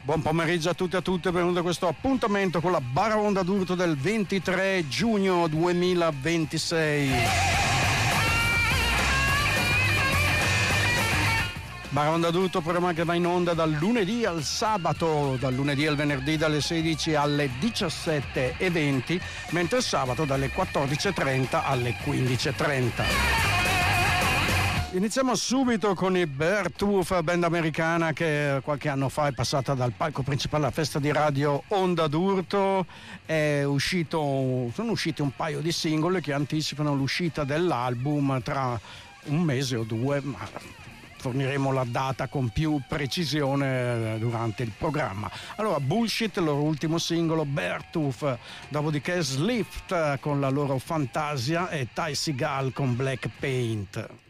Buon pomeriggio a tutti e a tutte, benvenuti a questo appuntamento con la Baraonda d'Urto del 23 giugno 2026. Baraonda d'Urto, programma che va in onda dal lunedì al sabato, dal lunedì al venerdì dalle 16 alle 17:20, mentre il sabato dalle 14:30 alle 15:30. Iniziamo subito con i Bertuf, band americana che qualche anno fa è passata dal palco principale alla festa di radio Onda d'Urto. Sono usciti un paio di singoli che anticipano l'uscita dell'album tra un mese o due, ma forniremo la data con più precisione durante il programma. Allora, Bullshit, il loro ultimo singolo, Bertuf, dopodiché Slift con la loro Fantasia e Ty Seagal con Black Paint.